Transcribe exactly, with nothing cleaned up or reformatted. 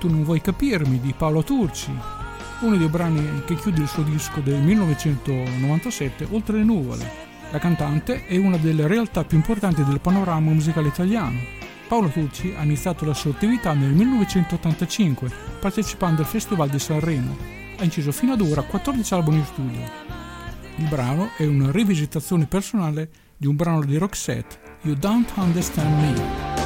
Tu non vuoi capirmi di Paolo Turci, uno dei brani che chiude il suo disco del millenovecentonovantasette, Oltre le nuvole. La cantante è una delle realtà più importanti del panorama musicale italiano. Paolo Turci ha iniziato la sua attività nel millenovecentottantacinque partecipando al Festival di Sanremo. Ha inciso fino ad ora quattordici album in studio. Il brano è una rivisitazione personale di un brano di Roxette, You Don't Understand Me.